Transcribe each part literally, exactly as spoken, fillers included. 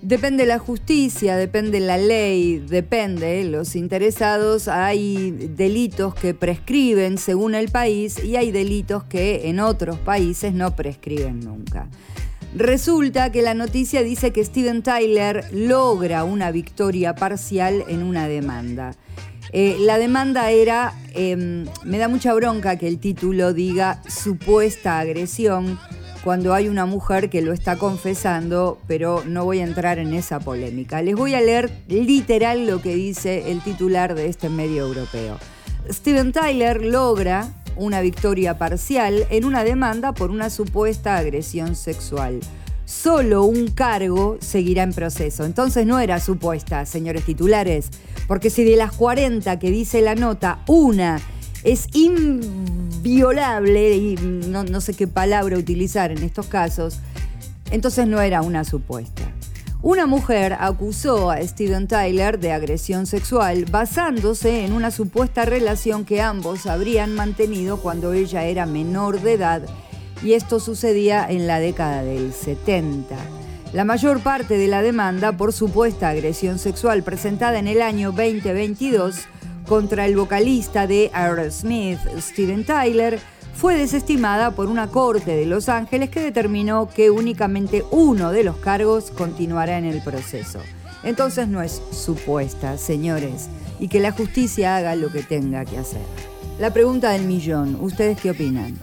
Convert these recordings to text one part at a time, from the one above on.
Depende la justicia, depende la ley, depende los interesados. Hay delitos que prescriben según el país y hay delitos que en otros países no prescriben nunca. Resulta que la noticia dice que Steven Tyler logra una victoria parcial en una demanda. Eh, la demanda era, eh, me da mucha bronca que el título diga supuesta agresión, cuando hay una mujer que lo está confesando, pero no voy a entrar en esa polémica. Les voy a leer literal lo que dice el titular de este medio europeo. Steven Tyler logra una victoria parcial en una demanda por una supuesta agresión sexual. Solo un cargo seguirá en proceso. Entonces no era supuesta, señores titulares, porque si de las cuarenta que dice la nota, una es inviolable, y no, no sé qué palabra utilizar en estos casos, entonces no era una supuesta. Una mujer acusó a Steven Tyler de agresión sexual basándose en una supuesta relación que ambos habrían mantenido cuando ella era menor de edad, y esto sucedía en la década del setenta. La mayor parte de la demanda por supuesta agresión sexual presentada en el año veinte veintidós contra el vocalista de Aerosmith, Steven Tyler, fue desestimada por una corte de Los Ángeles que determinó que únicamente uno de los cargos continuará en el proceso. Entonces no es supuesta, señores, y que la justicia haga lo que tenga que hacer. La pregunta del millón, ¿ustedes qué opinan?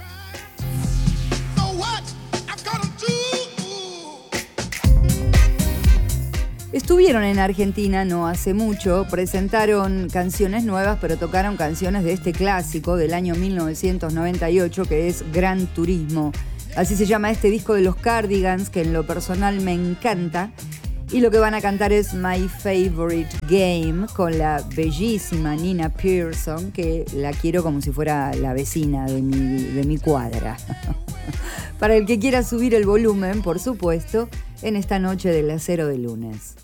Estuvieron en Argentina no hace mucho, presentaron canciones nuevas, pero tocaron canciones de este clásico del año mil novecientos noventa y ocho, que es Gran Turismo. Así se llama este disco de los Cardigans, que en lo personal me encanta. Y lo que van a cantar es My Favorite Game, con la bellísima Nina Pearson, que la quiero como si fuera la vecina de mi, de mi cuadra. Para el que quiera subir el volumen, por supuesto, en esta noche del acero de lunes.